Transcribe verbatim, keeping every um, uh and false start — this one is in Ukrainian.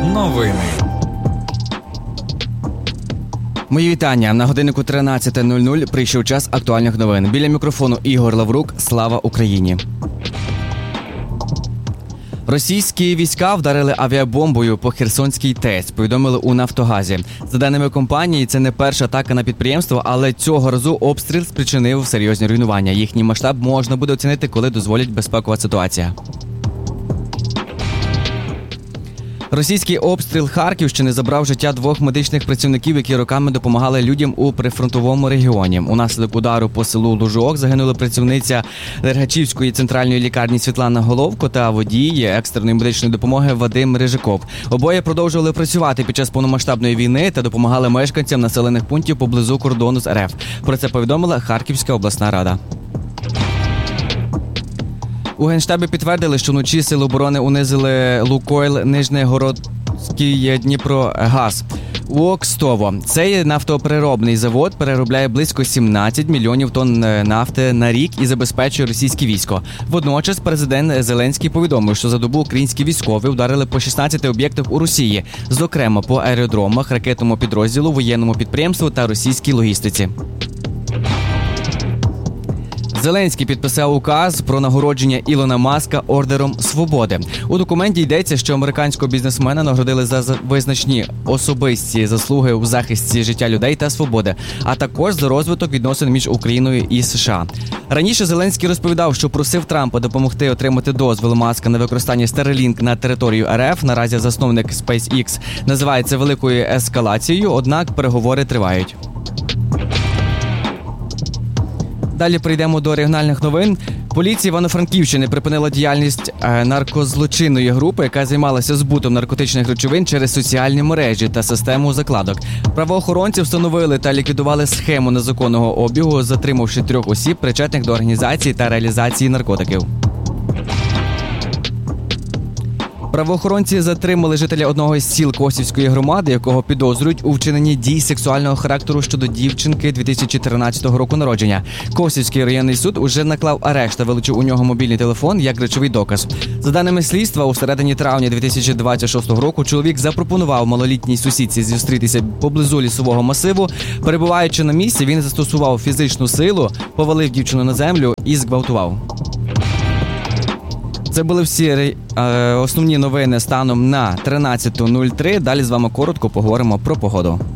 новини. Мої вітання. На годиннику тринадцята нуль нуль прийшов час актуальних новин. Біля мікрофону Ігор Лаврук. Слава Україні! Російські війська вдарили авіабомбою по Херсонській ТЕС, повідомили у «Нафтогазі». За даними компанії, це не перша атака на підприємство, але цього разу обстріл спричинив серйозні руйнування. Їхній масштаб можна буде оцінити, коли дозволить безпекова ситуація. Російський обстріл Харківщини забрав життя двох медичних працівників, які роками допомагали людям у прифронтовому регіоні. Унаслідок удару по селу Лужок загинули працівниця Дергачівської центральної лікарні Світлана Головко та водій екстреної медичної допомоги Вадим Рижиков. Обоє продовжували працювати під час повномасштабної війни та допомагали мешканцям населених пунктів поблизу кордону з РФ. Про це повідомила Харківська обласна рада. У Генштабі підтвердили, що вночі Сили оборони унизили Лукойл Нижнегородський Дніпрогаз у Окстово. Цей нафтопереробний завод переробляє близько сімнадцять мільйонів тонн нафти на рік і забезпечує російське військо. Водночас президент Зеленський повідомив, що за добу українські військові вдарили по шістнадцяти об'єктах у Росії, зокрема по аеродромах, ракетному підрозділу, воєнному підприємству та російській логістиці. Зеленський підписав указ про нагородження Ілона Маска ордером свободи. У документі йдеться, що американського бізнесмена нагородили за визначні особисті заслуги у захисті життя людей та свободи, а також за розвиток відносин між Україною і США. Раніше Зеленський розповідав, що просив Трампа допомогти отримати дозвіл Маска на використання Starlink на територію РФ. Наразі засновник SpaceX називає це великою ескалацією, однак переговори тривають. Далі перейдемо до регіональних новин. Поліція Івано-Франківщини припинила діяльність наркозлочинної групи, яка займалася збутом наркотичних речовин через соціальні мережі та систему закладок. Правоохоронці встановили та ліквідували схему незаконного обігу, затримавши трьох осіб, причетних до організації та реалізації наркотиків. Правоохоронці затримали жителя одного із сіл Косівської громади, якого підозрюють у вчиненні дій сексуального характеру щодо дівчинки дві тисячі тринадцятого року народження. Косівський районний суд уже наклав арешт та вилучив у нього мобільний телефон як речовий доказ. За даними слідства, у середині травня дві тисячі двадцять шостого року чоловік запропонував малолітній сусідці зустрітися поблизу лісового масиву. Перебуваючи на місці, він застосував фізичну силу, повалив дівчину на землю і зґвалтував. Це були всі е, основні новини станом на тринадцяту нуль три. Далі з вами коротко поговоримо про погоду.